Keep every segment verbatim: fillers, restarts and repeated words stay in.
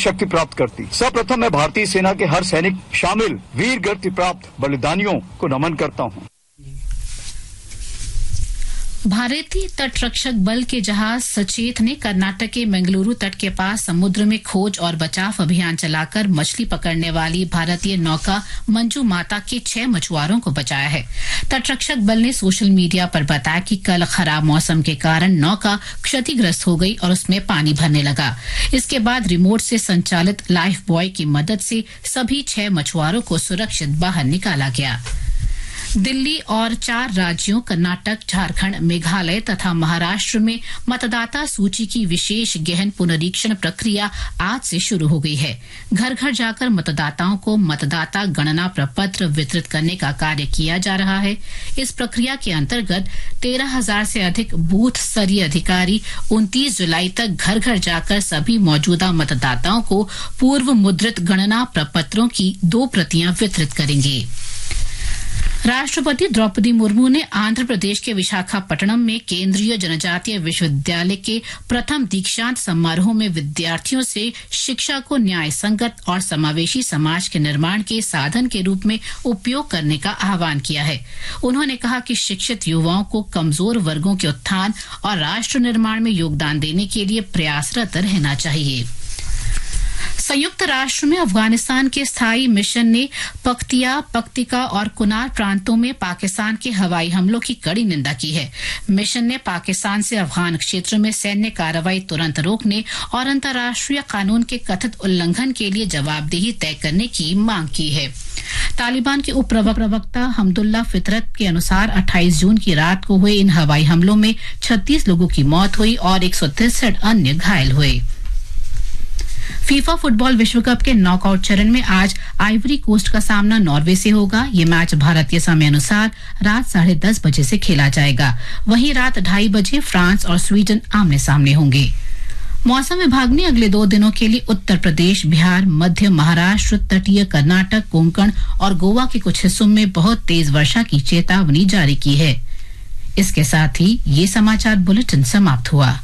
शक्ति प्राप्त करती। सर्वप्रथम मैं भारतीय सेना के हर सैनिक शामिल वीर गति प्राप्त बलिदानियों को नमन करता हूँ। भारतीय तटरक्षक बल के जहाज सचेत ने कर्नाटक के मंगलुरु तट के पास समुद्र में खोज और बचाव अभियान चलाकर मछली पकड़ने वाली भारतीय नौका मंजू माता के छह मछुआरों को बचाया है। तटरक्षक बल ने सोशल मीडिया पर बताया कि कल खराब मौसम के कारण नौका क्षतिग्रस्त हो गई और उसमें पानी भरने लगा। इसके बाद रिमोट से संचालित लाइफ बॉय की मदद से सभी छह मछुआरों को सुरक्षित बाहर निकाला गया। दिल्ली और चार राज्यों कर्नाटक, झारखंड, मेघालय तथा महाराष्ट्र में मतदाता सूची की विशेष गहन पुनरीक्षण प्रक्रिया आज से शुरू हो गई है। घर घर जाकर मतदाताओं को मतदाता गणना प्रपत्र वितरित करने का कार्य किया जा रहा है। इस प्रक्रिया के अंतर्गत तेरह हजार से अधिक बूथ स्तरीय अधिकारी उनतीस जुलाई तक घर घर जाकर सभी मौजूदा मतदाताओं को पूर्व मुद्रित गणना प्रपत्रों की दो प्रतियां वितरित करेंगे। राष्ट्रपति द्रौपदी मुर्मू ने आंध्र प्रदेश के विशाखापट्टनम में केंद्रीय जनजातीय विश्वविद्यालय के प्रथम दीक्षांत समारोह में विद्यार्थियों से शिक्षा को न्याय संगत और समावेशी समाज के निर्माण के साधन के रूप में उपयोग करने का आह्वान किया है। उन्होंने कहा कि शिक्षित युवाओं को कमजोर वर्गों के उत्थान और राष्ट्र निर्माण में योगदान देने के लिए प्रयासरत रहना चाहिए। संयुक्त राष्ट्र में अफगानिस्तान के स्थायी मिशन ने पख्तिया, पख्तिका और कुनार प्रांतों में पाकिस्तान के हवाई हमलों की कड़ी निंदा की है। मिशन ने पाकिस्तान से अफगान क्षेत्र में सैन्य कार्रवाई तुरंत रोकने और अंतर्राष्ट्रीय कानून के कथित उल्लंघन के लिए जवाबदेही तय करने की मांग की है। तालिबान के उप प्रवक्ता हमदुल्ला फितरत के अनुसार अट्ठाईस जून की रात को हुए इन हवाई हमलों में छत्तीस लोगों की मौत हुई और एक सौ तिरसठ अन्य घायल हुए। फीफा फुटबॉल विश्व कप के नॉकआउट चरण में आज आइवरी कोस्ट का सामना नॉर्वे से होगा। ये मैच भारतीय समय अनुसार रात साढ़े दस बजे से खेला जाएगा। वहीं रात ढाई बजे फ्रांस और स्वीडन आमने सामने होंगे। मौसम विभाग ने अगले दो दिनों के लिए उत्तर प्रदेश, बिहार, मध्य महाराष्ट्र, तटीय कर्नाटक, कोंकण और गोवा के कुछ हिस्सों में बहुत तेज वर्षा की चेतावनी जारी की है। इसके साथ ही ये समाचार बुलेटिन समाप्त हुआ।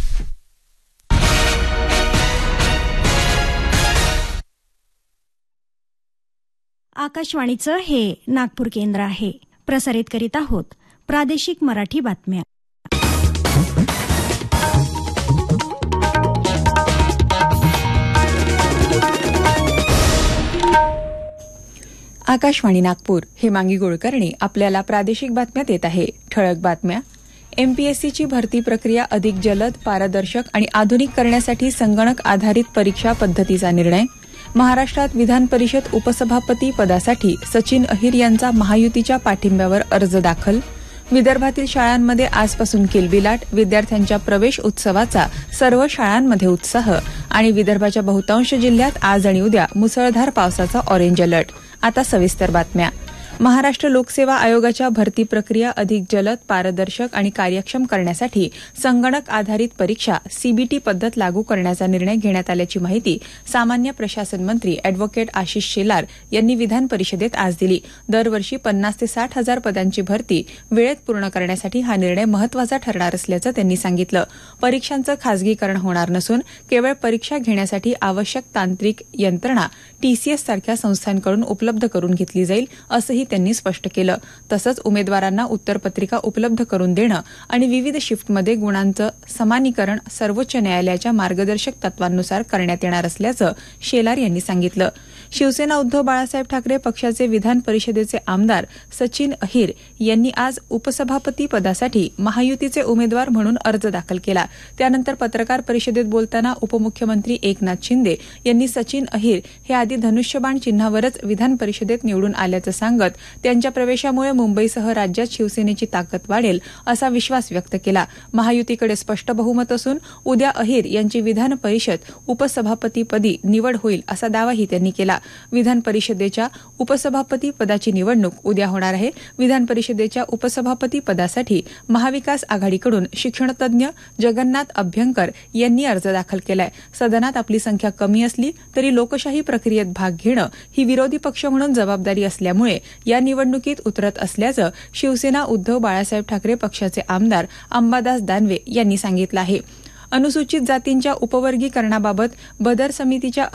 आकाशवाणीचं हे नागपूर केंद्र आहे। प्रसारित करीत आहोत प्रादेशिक मराठी बातम्या। आकाशवाणी नागपूर, हेमांगी गोळकर्णी आपल्याला प्रादेशिक बातम्या देत आहे। ठळक बातम्या. एमपीएससीची भरती प्रक्रिया अधिक जलद, पारदर्शक आणि आधुनिक करण्यासाठी संगणक आधारित परीक्षा पद्धतीचा निर्णय. महाराष्ट्रात विधान परिषद उपसभापती पदासाठी सचिन अहिर यांचा महायुतीच्या पाठिंब्यावर अर्ज दाखल. विदर्भातील शाळांमध्ये आजपासून किलबिलाट, विद्यार्थ्यांच्या प्रवेश उत्सवाचा सर्व शाळांमध्ये उत्साह आणि विदर्भाच्या बहुतांश जिल्ह्यात आज आणि उद्या मुसळधार पावसाचा ऑरेंज अलर्ट. आता सविस्तर बातम्या. महाराष्ट्र लोकसेवा आयोगाच्या भरती प्रक्रिया अधिक जलद, पारदर्शक आणि कार्यक्षम करण्यासाठी संगणक आधारित परीक्षा सीबीटी पद्धत लागू करण्याचा निर्णय घेण्यात आल्याची माहिती सामान्य प्रशासन मंत्री अॅडव्होकेट आशिष शेलार यांनी विधान परिषदेत आज दिली. दरवर्षी पन्नास ते साठ हजार पदांची भरती वेळेत पूर्ण करण्यासाठी हा निर्णय महत्वाचा ठरणार असल्याचं त्यांनी सांगितलं. परीक्षांचं खासगीकरण होणार नसून केवळ परीक्षा घेण्यासाठी आवश्यक तांत्रिक यंत्रणा टीसीएस सारख्या संस्थांकडून उपलब्ध करून घेतली जाईल असंही त्यांनी स्पष्ट केलं. तसंच उमेदवारांना उत्तरपत्रिका उपलब्ध करून देणं आणि विविध शिफ्टमध्ये गुणांचं समानीकरण सर्वोच्च न्यायालयाच्या मार्गदर्शक तत्वांनुसार करण्यात येणार असल्याचं शेलार यांनी सांगितलं. शिवसेना उद्धव बाळासाहेब ठाकरे पक्षाचे विधान परिषदेचे आमदार सचिन अहिर यांनी आज उपसभापती पदासाठी महायुतीचे उमेदवार म्हणून अर्ज दाखल केला. त्यानंतर पत्रकार परिषदेत बोलताना उपमुख्यमंत्री एकनाथ शिंदे यांनी सचिन अहिर हे आधी धनुष्यबाण चिन्हावरच विधान परिषदेत निवडून आल्याचं सांगत त्यांच्या प्रवेशामुळे मुंबईसह राज्यात शिवसेनेची ताकद वाढेल असा विश्वास व्यक्त केला. महायुतीकडे स्पष्ट बहुमत असून उद्या अहिर यांची विधान परिषद उपसभापतीपदी निवड होईल असा दावाही त्यांनी केला. विधान परिषदेच्या उपसभापती पदाची निवडणूक उद्या होणार आहे. विधान परिषदेच्या उपसभापती पदासाठी महाविकास आघाडीकडून शिक्षणतज्ञ जगन्नाथ अभ्यंकर यांनी अर्ज दाखल केलाय. सदनात आपली संख्या कमी असली तरी लोकशाही प्रक्रियेत भाग घेणं ही विरोधी पक्ष म्हणून जबाबदारी असल्यामुळे या निवडणुकीत उतरत असल्याचं शिवसेना उद्धव बाळासाहेब ठाकरे पक्षाचे आमदार अंबादास दानवे यांनी सांगितलं आहे. अनुसूचित जातींच्या उपवर्गीकरणाबाबत बदर समितीच्या